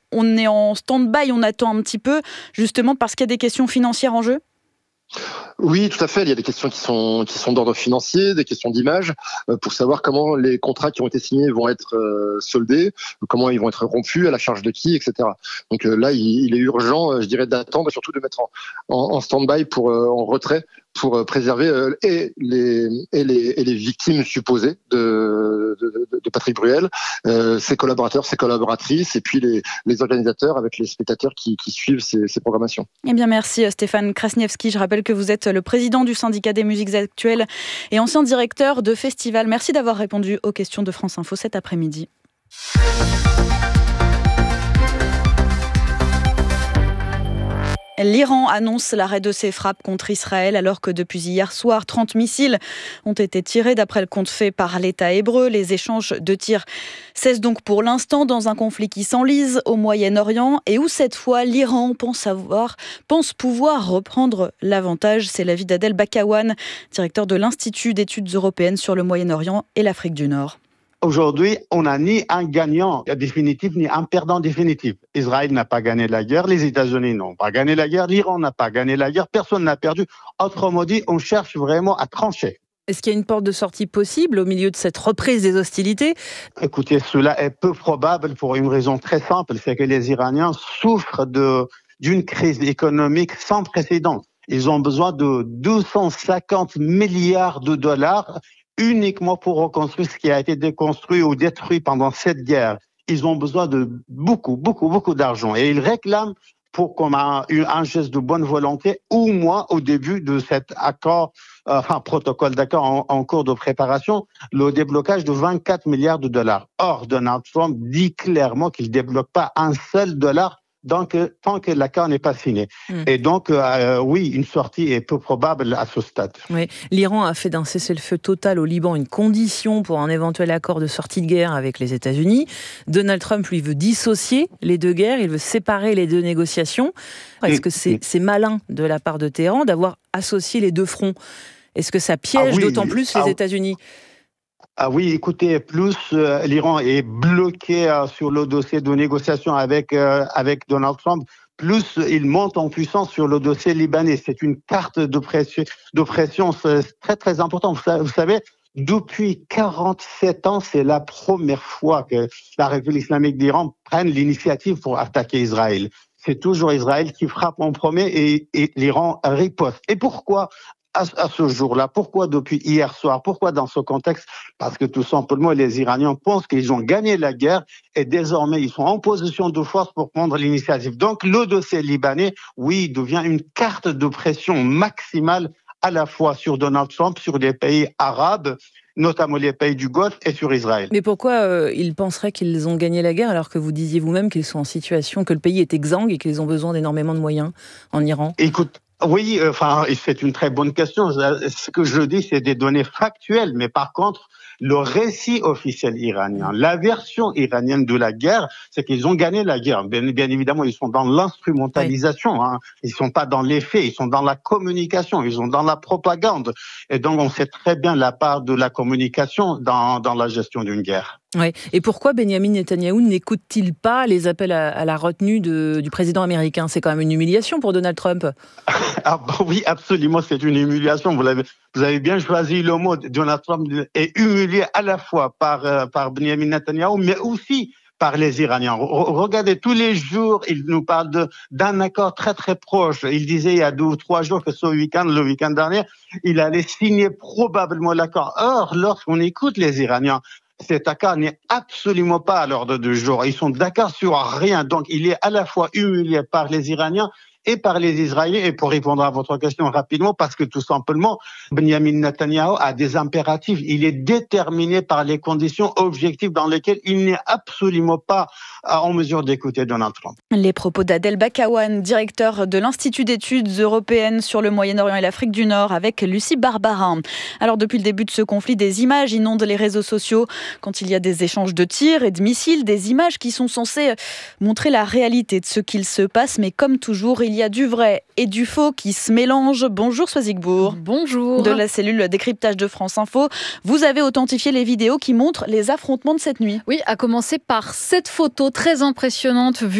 on est en stand-by, on attend un petit peu, justement parce qu'il y a des questions financières en jeu ? Oui, tout à fait. Il y a des questions qui sont d'ordre financier, des questions d'image, pour savoir comment les contrats qui ont été signés vont être soldés, comment ils vont être rompus, à la charge de qui, etc. Donc là, il est urgent, je dirais, d'attendre et surtout de mettre en stand-by en retrait pour préserver et les victimes supposées de Patrick Bruel, ses collaborateurs, ses collaboratrices, et puis les organisateurs avec les spectateurs qui suivent ces programmations. Eh bien, merci Stéphane Krasniewski. Je rappelle que vous êtes le président du syndicat des musiques actuelles et ancien directeur de festival. Merci d'avoir répondu aux questions de France Info cet après-midi. L'Iran annonce l'arrêt de ses frappes contre Israël alors que depuis hier soir, 30 missiles ont été tirés d'après le compte fait par l'État hébreu. Les échanges de tirs cessent donc pour l'instant dans un conflit qui s'enlise au Moyen-Orient et où cette fois l'Iran pense pouvoir reprendre l'avantage. C'est l'avis d'Adel Bakawan, directeur de l'Institut d'études européennes sur le Moyen-Orient et l'Afrique du Nord. Aujourd'hui, on n'a ni un gagnant définitif, ni un perdant définitif. Israël n'a pas gagné la guerre, les États-Unis n'ont pas gagné la guerre, l'Iran n'a pas gagné la guerre, personne n'a perdu. Autrement dit, on cherche vraiment à trancher. Est-ce qu'il y a une porte de sortie possible au milieu de cette reprise des hostilités ? Écoutez, cela est peu probable pour une raison très simple, c'est que les Iraniens souffrent d'une crise économique sans précédent. Ils ont besoin de 250 milliards de dollars uniquement pour reconstruire ce qui a été déconstruit ou détruit pendant cette guerre. Ils ont besoin de beaucoup d'argent. Et ils réclament comme un geste de bonne volonté, au moins au début de cet protocole d'accord en cours de préparation, le déblocage de 24 milliards de dollars. Or, Donald Trump dit clairement qu'il ne débloque pas un seul dollar tant que l'accord n'est pas signé. Et donc, oui, une sortie est peu probable à ce stade. Oui. L'Iran a fait d'un cessez-le-feu total au Liban une condition pour un éventuel accord de sortie de guerre avec les États-Unis. Donald Trump, lui, veut dissocier les deux guerres, il veut séparer les deux négociations. Est-ce que c'est malin de la part de Téhéran d'avoir associé les deux fronts ? Est-ce que ça piège d'autant plus les États-Unis ? Ah oui, écoutez, plus l'Iran est bloqué sur le dossier de négociation avec Donald Trump, plus il monte en puissance sur le dossier libanais. C'est une carte de pression très très importante. Vous savez, depuis 47 ans, c'est la première fois que la République islamique d'Iran prenne l'initiative pour attaquer Israël. C'est toujours Israël qui frappe en premier et l'Iran riposte. Et pourquoi ? À ce jour-là, pourquoi depuis hier soir, pourquoi dans ce contexte ? Parce que tout simplement, les Iraniens pensent qu'ils ont gagné la guerre et désormais, ils sont en position de force pour prendre l'initiative. Donc, le dossier libanais, oui, devient une carte de pression maximale à la fois sur Donald Trump, sur les pays arabes, notamment les pays du Golfe et sur Israël. Mais pourquoi ils penseraient qu'ils ont gagné la guerre alors que vous disiez vous-même qu'ils sont en situation, que le pays est exsangue et qu'ils ont besoin d'énormément de moyens en Iran ? Écoute, oui, c'est une très bonne question. Ce que je dis, c'est des données factuelles, mais par contre, le récit officiel iranien, la version iranienne de la guerre, c'est qu'ils ont gagné la guerre. Bien évidemment, ils sont dans l'instrumentalisation, Ils sont pas dans les faits, ils sont dans la communication, ils sont dans la propagande. Et donc, on sait très bien la part de la communication dans la gestion d'une guerre. Oui. Et pourquoi Benyamin Netanyahou n'écoute-t-il pas les appels à la retenue du président américain ? C'est quand même une humiliation pour Donald Trump. Oui, absolument, c'est une humiliation. Vous avez bien choisi le mot. Donald Trump est humilié à la fois par Benyamin Netanyahou, mais aussi par les Iraniens. Regardez, tous les jours, il nous parle d'un accord très très proche. Il disait il y a 2 ou 3 jours que le week-end dernier, il allait signer probablement l'accord. Or, lorsqu'on écoute les Iraniens, cet accord n'est absolument pas à l'ordre du jour. Ils sont d'accord sur rien. Donc, il est à la fois humilié par les Iraniens et par les Israéliens. Et pour répondre à votre question rapidement, parce que tout simplement, Benyamin Netanyahou a des impératifs. Il est déterminé par les conditions objectives dans lesquelles il n'est absolument pas en mesure d'écouter Donald Trump. Les propos d'Adel Bakawan, directeur de l'Institut d'études européennes sur le Moyen-Orient et l'Afrique du Nord, avec Lucie Barbarin. Alors, depuis le début de ce conflit, des images inondent les réseaux sociaux. Quand il y a des échanges de tirs et de missiles, des images qui sont censées montrer la réalité de ce qu'il se passe. Mais comme toujours, il y a du vrai et du faux qui se mélangent. Bonjour Soisigbourg. Bonjour. De la cellule décryptage de France Info. Vous avez authentifié les vidéos qui montrent les affrontements de cette nuit. Oui, à commencer par cette photo très impressionnante vue